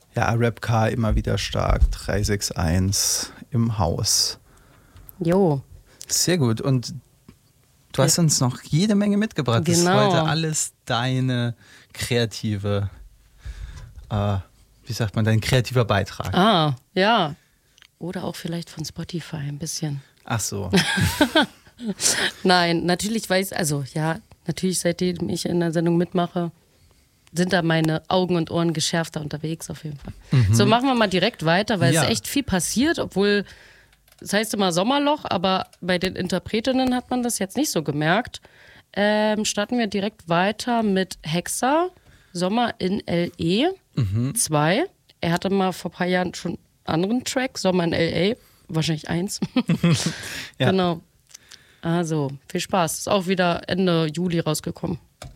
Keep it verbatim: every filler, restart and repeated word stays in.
Ja, Rapcar immer wieder stark. drei sechs eins im Haus. Jo. Sehr gut. Und du hast uns noch jede Menge mitgebracht. Genau. Das ist heute alles deine kreative, äh, wie sagt man, dein kreativer Beitrag. Ah, ja. Oder auch vielleicht von Spotify ein bisschen. Ach so. Nein, natürlich weiß, also ja, natürlich seitdem ich in der Sendung mitmache, sind da meine Augen und Ohren geschärfter unterwegs auf jeden Fall. Mhm. So, machen wir mal direkt weiter, weil ja. es echt viel passiert, obwohl, das heißt immer Sommerloch, aber bei den Interpretinnen hat man das jetzt nicht so gemerkt. Ähm, starten wir direkt weiter mit Hexa, Sommer in L E zwei. Mhm. Er hatte mal vor ein paar Jahren schon einen anderen Track, Sommer in L A, wahrscheinlich eins. Ja. Genau. Also, viel Spaß. Ist auch wieder Ende Juli rausgekommen.